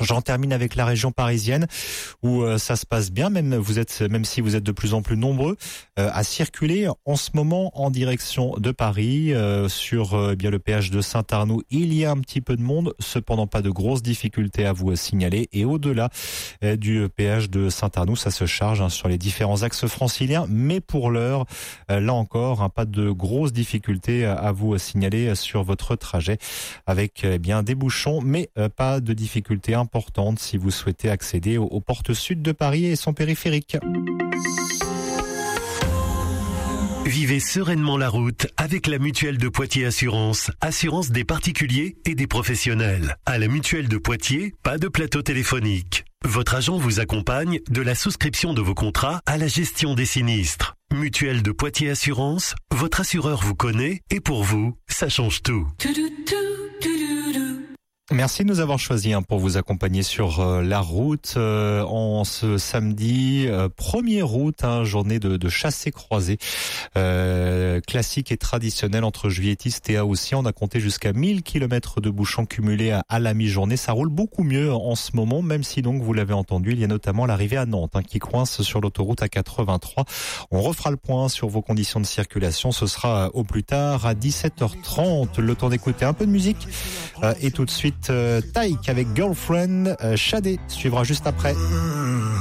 J'en termine avec la région parisienne où ça se passe bien, même si vous êtes de plus en plus nombreux à circuler en ce moment en direction de Paris sur bien le péage de Saint-Arnoux. Il y a un petit peu de monde, cependant pas de grosses difficultés à vous signaler. Et au-delà du péage de Saint-Arnoux, ça se charge sur les différents axes franciliens. Mais pour l'heure, là encore, pas de grosses difficultés à vous signaler sur votre trajet avec bien des bouchons, mais pas de difficultés importante si vous souhaitez accéder aux portes sud de Paris et son périphérique. Vivez sereinement la route avec la Mutuelle de Poitiers Assurance. Assurance des particuliers et des professionnels. À la Mutuelle de Poitiers, pas de plateau téléphonique. Votre agent vous accompagne de la souscription de vos contrats à la gestion des sinistres. Mutuelle de Poitiers Assurance, votre assureur vous connaît et pour vous, ça change tout. Merci de nous avoir choisi pour vous accompagner sur la route en ce samedi 1er août, journée de chassé-croisé classique et traditionnelle entre Juilletistes et Aoussiens. On a compté jusqu'à 1000 km de bouchons cumulés à la mi-journée. Ça roule beaucoup mieux en ce moment, même si donc vous l'avez entendu, il y a notamment l'arrivée à Nantes qui coince sur l'autoroute A83. On refera le point sur vos conditions de circulation. Ce sera au plus tard à 17h30. Le temps d'écouter un peu de musique et tout de suite Taïk avec Girlfriend. Shadé suivra juste après.